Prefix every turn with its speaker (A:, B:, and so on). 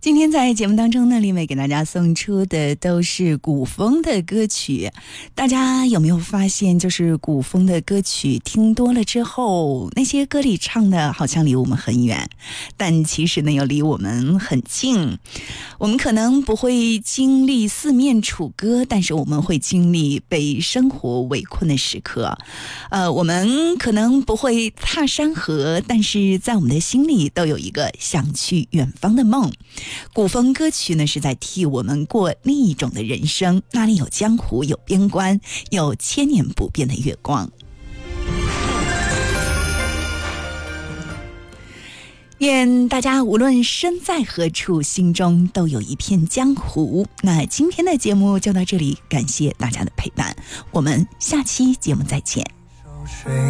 A: 今天在节目当中呢，丽美给大家送出的都是古风的歌曲。大家有没有发现，就是古风的歌曲听多了之后，那些歌里唱的好像离我们很远，但其实呢又离我们很近。我们可能不会经历四面楚歌，但是我们会经历被生活围困的时刻。我们可能不会踏山河，但是在我们的心里都有一个想去远方的梦。古风歌曲呢，是在替我们过另一种的人生，那里有江湖，有边关，有千年不变的月光。愿大家无论身在何处，心中都有一片江湖。那今天的节目就到这里，感谢大家的陪伴，我们下期节目再见。